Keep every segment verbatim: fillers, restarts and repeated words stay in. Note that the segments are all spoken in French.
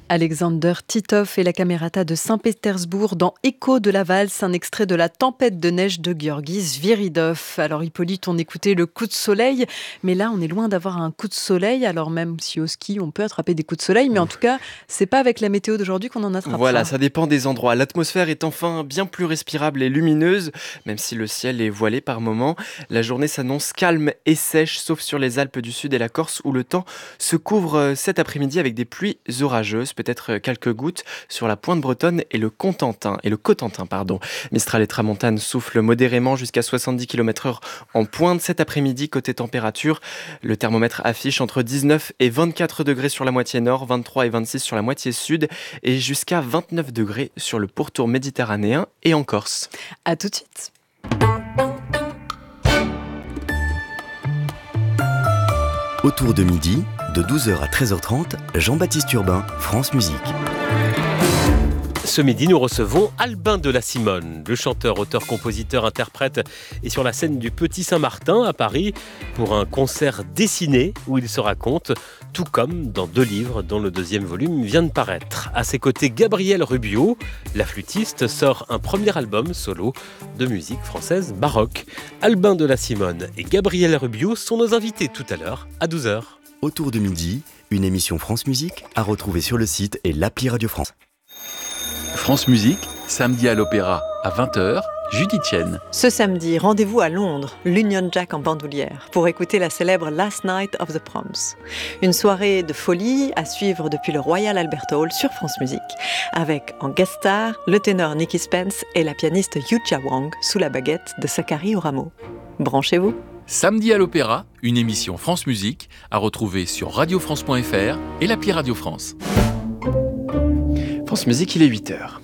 Alexander Titov et la Camerata de Saint-Pétersbourg dans Écho de la valse, un extrait de La tempête de neige de Georgi Sviridov. Alors Hippolyte, on écoutait le coup de soleil, mais là on est loin d'avoir un coup de soleil, alors même si au ski on peut attraper des coups de soleil, mais en tout cas c'est pas avec la météo d'aujourd'hui qu'on en attrapera. Voilà, ça dépend des endroits. L'atmosphère est enfin bien plus respirable et lumineuse, même si le ciel est voilé par moments. La journée s'annonce calme et sèche, sauf sur les Alpes du Sud et la Corse, où le temps se couvre cet après-midi avec des pluies orageuses, peut-être quelques gouttes sur la pointe bretonne et le Cotentin. Et le Cotentin pardon. Mistral et tramontane soufflent modérément jusqu'à soixante-dix kilomètres heure en pointe. Cet après-midi, côté température, le thermomètre affiche entre dix-neuf et vingt-quatre degrés sur la moitié nord, vingt-trois et vingt-six sur la moitié sud et jusqu'à vingt-neuf degrés sur le pourtour méditerranéen et en Corse. À tout de suite. Autour de midi, de douze heures à treize heures trente, Jean-Baptiste Urbain, France Musique. Ce midi, nous recevons Albin de la Simone. Le chanteur, auteur, compositeur, interprète est sur la scène du Petit Saint-Martin à Paris pour un concert dessiné où il se raconte, tout comme dans deux livres dont le deuxième volume vient de paraître. À ses côtés, Gabriel Rubio, la flûtiste, sort un premier album solo de musique française baroque. Albin de la Simone et Gabriel Rubio sont nos invités tout à l'heure à douze heures. Autour de midi, une émission France Musique à retrouver sur le site et l'appli Radio France. France Musique, samedi à l'Opéra, à vingt heures, Judith Chen. Ce samedi, rendez-vous à Londres, l'Union Jack en bandoulière, pour écouter la célèbre Last Night of the Proms. Une soirée de folie à suivre depuis le Royal Albert Hall sur France Musique, avec en guest star le ténor Nicky Spence et la pianiste Yucha Wang sous la baguette de Sakari Oramo. Branchez-vous. Samedi à l'Opéra, une émission France Musique à retrouver sur radio france point f r et l'appli Radio France. France Musique, il est huit heures.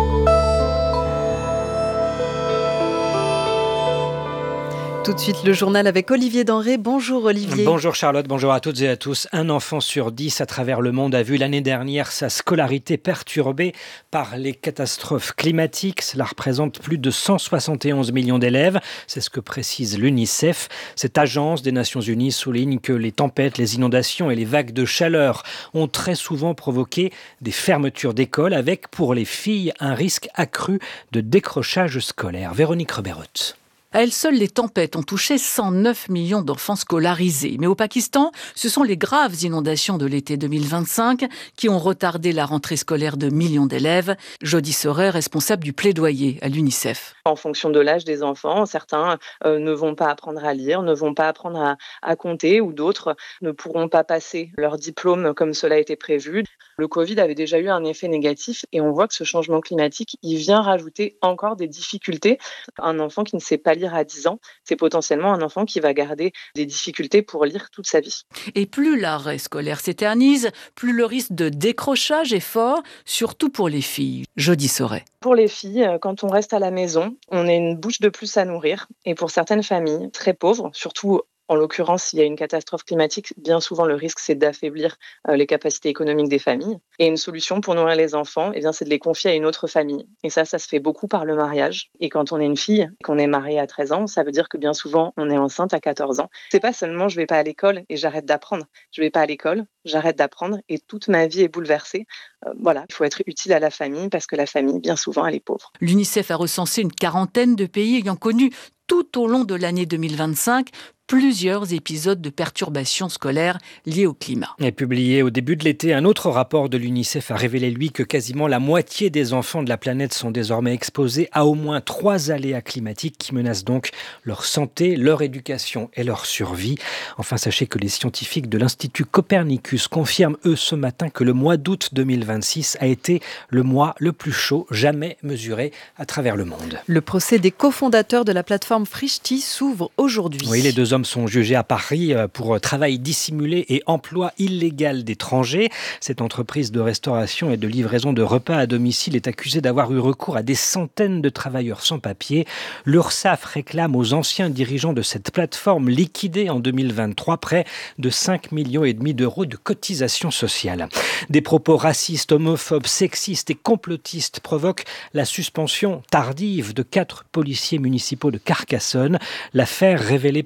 Tout de suite, le journal avec Olivier Denré. Bonjour Olivier. Bonjour Charlotte, bonjour à toutes et à tous. Un enfant sur dix à travers le monde a vu l'année dernière sa scolarité perturbée par les catastrophes climatiques. Cela représente plus de cent soixante et onze millions d'élèves. C'est ce que précise l'UNICEF. Cette agence des Nations Unies souligne que les tempêtes, les inondations et les vagues de chaleur ont très souvent provoqué des fermetures d'écoles avec, pour les filles, un risque accru de décrochage scolaire. Véronique Reberotte. À elles seules, les tempêtes ont touché cent neuf millions d'enfants scolarisés. Mais au Pakistan, ce sont les graves inondations de l'été deux mille vingt-cinq qui ont retardé la rentrée scolaire de millions d'élèves. Jody Soret, responsable du plaidoyer à l'UNICEF. En fonction de l'âge des enfants, certains euh, ne vont pas apprendre à lire, ne vont pas apprendre à, à compter, ou d'autres ne pourront pas passer leur diplôme comme cela a été prévu. Le Covid avait déjà eu un effet négatif et on voit que ce changement climatique, il vient rajouter encore des difficultés. Un enfant qui ne sait pas lire à dix ans, c'est potentiellement un enfant qui va garder des difficultés pour lire toute sa vie. Et plus l'arrêt scolaire s'éternise, plus le risque de décrochage est fort, surtout pour les filles. Jody Soret. Pour les filles, quand on reste à la maison, on a une bouche de plus à nourrir. Et pour certaines familles très pauvres, surtout en l'occurrence, s'il y a une catastrophe climatique, bien souvent le risque c'est d'affaiblir euh, les capacités économiques des familles. Et une solution pour nourrir les enfants, eh bien, c'est de les confier à une autre famille. Et ça, ça se fait beaucoup par le mariage. Et quand on est une fille, qu'on est mariée à treize ans, ça veut dire que bien souvent on est enceinte à quatorze ans. C'est pas seulement je vais pas à l'école et j'arrête d'apprendre. Je vais pas à l'école, j'arrête d'apprendre et toute ma vie est bouleversée. Euh, voilà, il faut être utile à la famille parce que la famille, bien souvent, elle est pauvre. L'UNICEF a recensé une quarantaine de pays ayant connu tout au long de l'année deux mille vingt-cinq plusieurs épisodes de perturbations scolaires liées au climat. Et publié au début de l'été, un autre rapport de l'UNICEF a révélé, lui, que quasiment la moitié des enfants de la planète sont désormais exposés à au moins trois aléas climatiques qui menacent donc leur santé, leur éducation et leur survie. Enfin, sachez que les scientifiques de l'Institut Copernicus confirment, eux, ce matin, que le mois d'août deux mille vingt-six a été le mois le plus chaud jamais mesuré à travers le monde. Le procès des cofondateurs de la plateforme Frishti s'ouvre aujourd'hui. Oui, les deux hommes sont jugés à Paris pour travail dissimulé et emploi illégal d'étrangers. Cette entreprise de restauration et de livraison de repas à domicile est accusée d'avoir eu recours à des centaines de travailleurs sans papier. L'URSSAF réclame aux anciens dirigeants de cette plateforme liquidée en deux mille vingt-trois près de cinq millions et demi d'euros de cotisations sociales. Des propos racistes, homophobes, sexistes et complotistes provoquent la suspension tardive de quatre policiers municipaux de Carcassonne. L'affaire révélée par nos confrères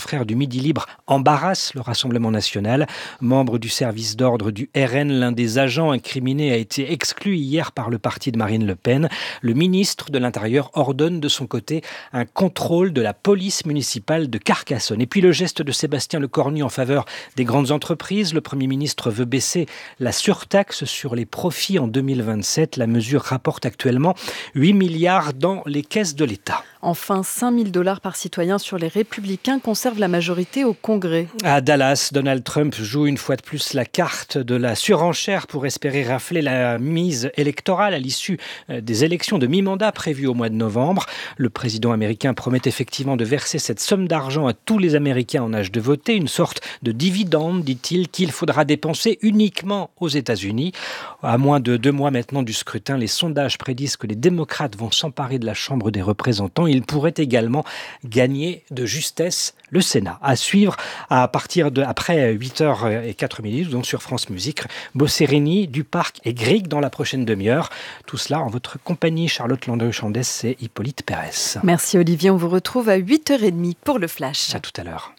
confrères du Midi Libre embarrassent le Rassemblement national. Membre du service d'ordre du R N, l'un des agents incriminés a été exclu hier par le parti de Marine Le Pen. Le ministre de l'Intérieur ordonne de son côté un contrôle de la police municipale de Carcassonne. Et puis le geste de Sébastien Lecornu en faveur des grandes entreprises. Le Premier ministre veut baisser la surtaxe sur les profits en deux mille vingt-sept. La mesure rapporte actuellement huit milliards dans les caisses de l'État. Enfin, cinq mille dollars par citoyen sur les Républicains conservent la majorité au Congrès. À Dallas, Donald Trump joue une fois de plus la carte de la surenchère pour espérer rafler la mise électorale à l'issue des élections de mi-mandat prévues au mois de novembre. Le président américain promet effectivement de verser cette somme d'argent à tous les Américains en âge de voter, une sorte de dividende, dit-il, qu'il faudra dépenser uniquement aux États-Unis. À moins de deux mois maintenant du scrutin, les sondages prédisent que les démocrates vont s'emparer de la Chambre des représentants. Il pourrait également gagner de justesse le Sénat. À suivre à partir de après huit heures zéro quatre minutes, donc sur France Musique, Bosserini, Duparc et Grieg dans la prochaine demi-heure. Tout cela en votre compagnie, Charlotte Landreau-Chandès et Hippolyte Pérez. Merci Olivier, on vous retrouve à huit heures trente pour le Flash. À tout à l'heure.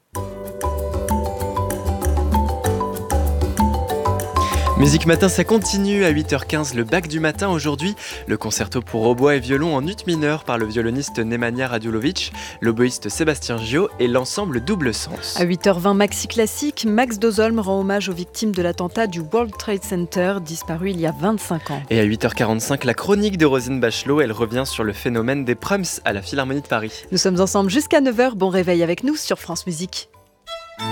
Musique Matin, ça continue à huit heures quinze, le bac du matin aujourd'hui. Le concerto pour hautbois et violon en ut mineur par le violoniste Nemanja Radulovic, l'oboïste Sébastien Gio et l'ensemble Double Sens. À huit heures vingt, Maxi Classique, Max Dozolm rend hommage aux victimes de l'attentat du World Trade Center, disparu il y a vingt-cinq ans. Et à huit heures quarante-cinq, la chronique de Rosine Bachelot, elle revient sur le phénomène des Prums à la Philharmonie de Paris. Nous sommes ensemble jusqu'à neuf heures, bon réveil avec nous sur France Musique.